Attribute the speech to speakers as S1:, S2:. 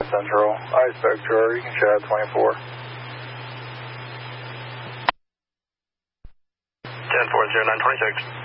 S1: Central. I Spectre, you can chat 24.
S2: 10-4-0926.